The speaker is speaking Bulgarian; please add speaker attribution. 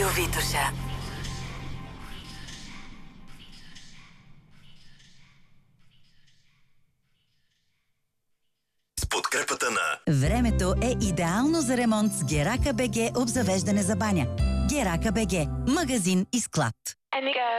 Speaker 1: Радио Витоша.
Speaker 2: С подкрепата на...
Speaker 3: Времето е идеално за ремонт с Герака БГ обзавеждане за баня. Герака БГ. Магазин и склад.